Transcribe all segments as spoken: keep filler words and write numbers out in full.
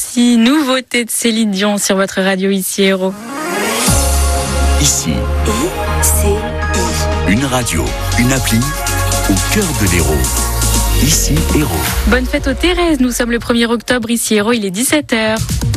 Ici, nouveauté de Céline Dion sur votre radio Ici Héros. Ici, I C I. une radio, une appli au cœur de l'Hérault. Ici Hérault. Bonne fête aux Thérèse, nous sommes le premier octobre, Ici Hérault, il est dix-sept heures.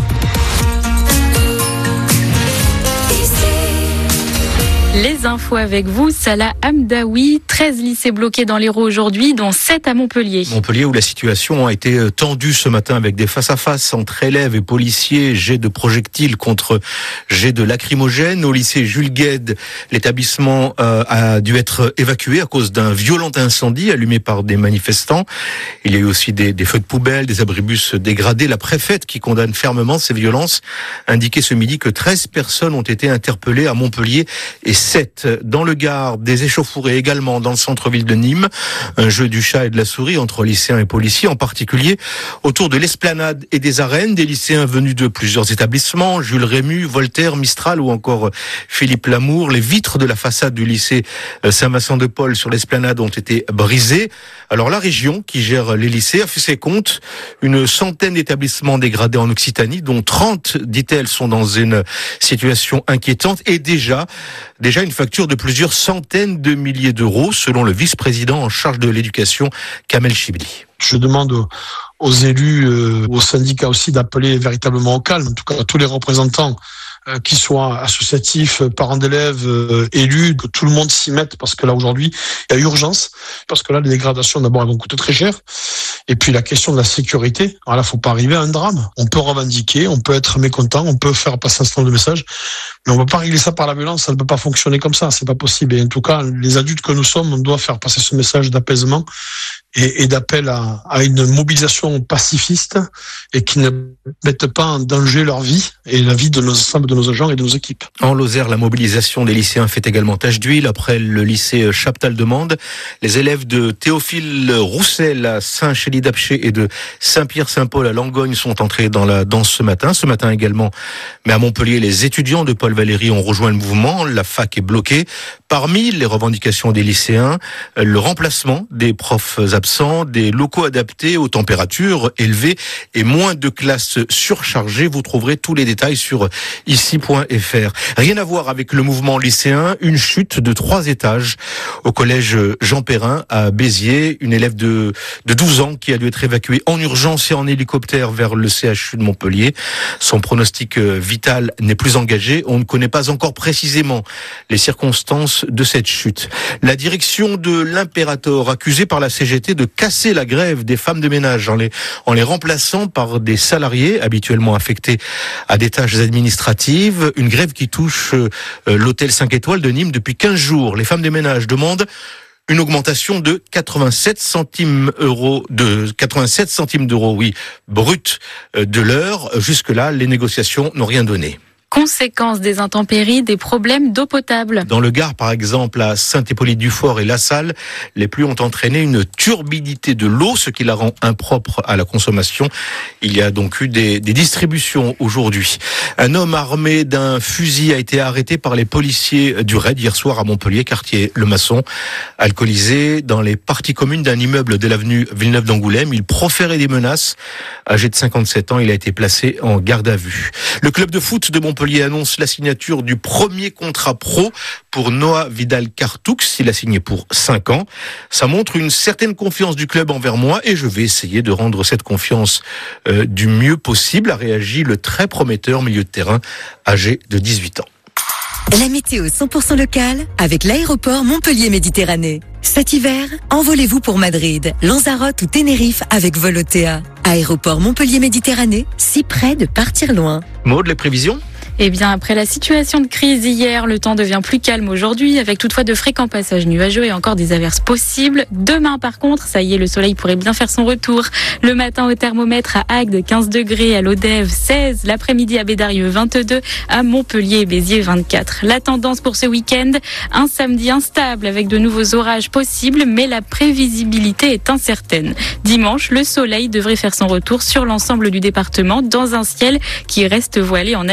Les infos avec vous, Salah Hamdaoui, treize lycées bloqués dans l'Hérault aujourd'hui, dont sept à Montpellier. Montpellier où la situation a été tendue ce matin avec des face-à-face entre élèves et policiers, jets de projectiles contre jets de lacrymogènes. Au lycée Jules Guesde, l'établissement euh, a dû être évacué à cause d'un violent incendie allumé par des manifestants. Il y a eu aussi des, des feux de poubelle, des abribus dégradés. La préfète, qui condamne fermement ces violences, indiquait ce midi que treize personnes ont été interpellées à Montpellier et sept dans le Gard, des échauffourées également dans le centre-ville de Nîmes. Un jeu du chat et de la souris entre lycéens et policiers, en particulier autour de l'esplanade et des arènes. Des lycéens venus de plusieurs établissements, Jules Rému, Voltaire, Mistral ou encore Philippe Lamour. Les vitres de la façade du lycée Saint-Vincent-de-Paul sur l'esplanade ont été brisées. Alors la région qui gère les lycées a fait ses comptes. Une centaine d'établissements dégradés en Occitanie, dont trente, dit-elle, sont dans une situation inquiétante et déjà Déjà une facture de plusieurs centaines de milliers d'euros, selon le vice-président en charge de l'éducation, Kamel Chibli. Je demande aux élus, euh, aux syndicats aussi, d'appeler véritablement au calme, en tout cas à tous les représentants, euh, qui soient associatifs, parents d'élèves, euh, élus, que tout le monde s'y mette, parce que là aujourd'hui, il y a urgence, parce que là les dégradations d'abord elles vont coûter très cher, et puis la question de la sécurité, alors là faut pas arriver à un drame. On peut revendiquer, on peut être mécontent, on peut faire passer un certain nombre de messages, mais on ne peut pas régler ça par la violence, ça ne peut pas fonctionner comme ça, c'est pas possible. Et en tout cas, les adultes que nous sommes, on doit faire passer ce message d'apaisement et, et d'appel à, à une mobilisation pacifiste et qui ne mettent pas en danger leur vie et la vie de nos ensemble de nos agents et de nos équipes. En Lozère, la mobilisation des lycéens fait également tache d'huile. Après le lycée Chaptal-de-Mende, les élèves de Théophile Roussel à Saint-Chély-d'Apcher et de Saint-Pierre-Saint-Paul à Langogne sont entrés dans la danse ce matin. Ce matin également, mais à Montpellier, les étudiants de Paul Valéry ont rejoint le mouvement. La fac est bloquée. Parmi les revendications des lycéens, le remplacement des profs absents, des locaux adaptés aux températures élevées et moins de classes surchargées. Vous trouverez tous les détails sur ici point f r. Rien à voir avec le mouvement lycéen, une chute de trois étages au collège Jean Perrin à Béziers. Une élève de, de douze ans qui a dû être évacuée en urgence et en hélicoptère vers le C H U de Montpellier. Son pronostic vital n'est plus engagé. On ne connaît pas encore précisément les circonstances de cette chute. La direction de l'Impérator, accusée par la C G T de casser la grève des femmes de ménage en les, en les remplaçant par des salariés habituellement affectés à des tâches administratives. Une grève qui touche euh, l'hôtel cinq étoiles de Nîmes depuis quinze jours. Les femmes de ménage demandent une augmentation de quatre-vingt-sept centimes euros de quatre-vingt-sept centimes d'euros, oui, brut de l'heure. Jusque-là, les négociations n'ont rien donné. Conséquence des intempéries, des problèmes d'eau potable. Dans le Gard, par exemple, à Saint-Hippolyte-du-Fort et La Salle, les pluies ont entraîné une turbidité de l'eau, ce qui la rend impropre à la consommation. Il y a donc eu des, des distributions aujourd'hui. Un homme armé d'un fusil a été arrêté par les policiers du raid hier soir à Montpellier, quartier Le Maçon. Alcoolisé dans les parties communes d'un immeuble de l'avenue Villeneuve d'Angoulême, il proférait des menaces. Âgé de cinquante-sept ans, il a été placé en garde à vue. Le club de foot de Montpellier annonce la signature du premier contrat pro pour Noah Vidal-Cartoux. Il a signé pour cinq ans. Ça montre une certaine confiance du club envers moi et je vais essayer de rendre cette confiance euh, du mieux possible, a réagi le très prometteur milieu de terrain âgé de dix-huit ans. La météo cent pour cent locale avec l'aéroport Montpellier-Méditerranée. Cet hiver, envolez-vous pour Madrid, Lanzarote ou Tenerife avec Volotea. Aéroport Montpellier-Méditerranée, si près de partir loin. Maud, les prévisions ? Eh bien, après la situation de crise hier, le temps devient plus calme aujourd'hui, avec toutefois de fréquents passages nuageux et encore des averses possibles. Demain, par contre, ça y est, le soleil pourrait bien faire son retour. Le matin au thermomètre à Agde, quinze degrés, à Lodève, seize, l'après-midi à Bédarieux, vingt-deux, à Montpellier et Béziers, vingt-quatre. La tendance pour ce week-end, un samedi instable avec de nouveaux orages possibles, mais la prévisibilité est incertaine. Dimanche, le soleil devrait faire son retour sur l'ensemble du département dans un ciel qui reste voilé en altitude.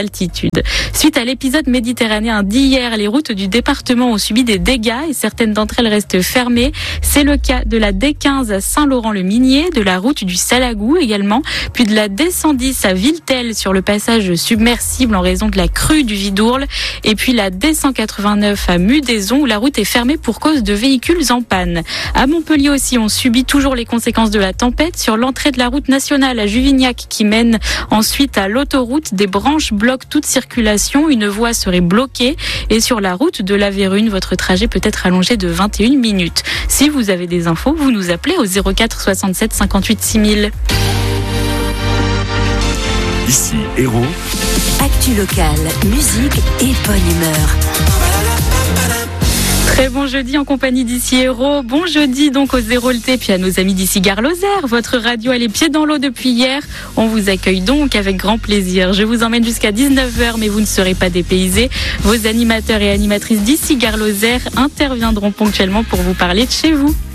Sud. Suite à l'épisode méditerranéen d'hier, les routes du département ont subi des dégâts et certaines d'entre elles restent fermées. C'est le cas de la D quinze à Saint-Laurent-le-Minier, de la route du Salagou également, puis de la D cent dix à Villetel sur le passage submersible en raison de la crue du Vidourle, et puis la D cent quatre-vingt-neuf à Mudaison où la route est fermée pour cause de véhicules en panne. À Montpellier aussi, on subit toujours les conséquences de la tempête sur l'entrée de la route nationale à Juvignac qui mène ensuite à l'autoroute. Des branches bloquent toute circulation, une voie serait bloquée et sur la route de la Vérune, votre trajet peut être allongé de vingt et une minutes. Si vous avez des infos, vous nous appelez au zéro quatre soixante-sept cinquante-huit six mille. Ici, Héros. Actu locale, musique et bonne humeur. Très bon jeudi en compagnie d'Ici Héros. Bon jeudi donc aux Héraultais puis à nos amis d'ici Gare Lozère. Votre radio a les pieds dans l'eau depuis hier. On vous accueille donc avec grand plaisir. Je vous emmène jusqu'à dix-neuf heures, mais vous ne serez pas dépaysés. Vos animateurs et animatrices d'ici Gare Lozère interviendront ponctuellement pour vous parler de chez vous.